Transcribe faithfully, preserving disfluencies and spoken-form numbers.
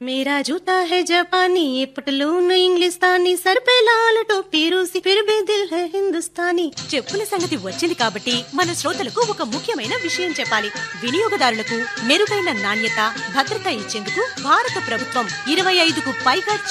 मेरा जूता है जापानी ये पटलून इंग्लिस्तानी सर पे लाल टोपी रूसी फिर भी दिल है हिंदुस्तानी చెప్పుల సంగతి వచ్చింది కాబట్టి మన శ్రోతలకు ఒక ముఖ్యమైన విషయం చెప్పాలి. వినియోగదారులకు మెరుగైన నాణ్యత, భద్రత ఇచ్చేందుకు భారత ప్రభుత్వం ఇరవై ఐదుకు పైగా